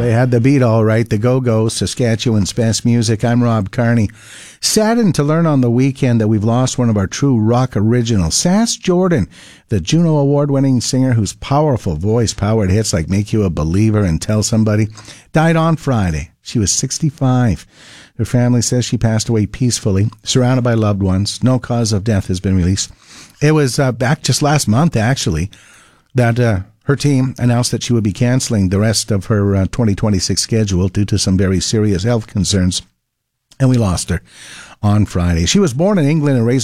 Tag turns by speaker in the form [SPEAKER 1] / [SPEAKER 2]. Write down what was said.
[SPEAKER 1] They had the beat all right. The Go-Go's, Saskatchewan's best music. I'm Rob Carney. Saddened to learn on the weekend that we've lost one of our true rock originals. Sass Jordan, the Juno Award-winning singer whose powerful voice powered hits like Make You a Believer and Tell Somebody, died on Friday. She was 65. Her family says she passed away peacefully, surrounded by loved ones. No cause of death has been released. It was back just last month, actually, that her team announced that she would be canceling the rest of her 2026 schedule due to some very serious health concerns. And we lost her on Friday. She was born in England and raised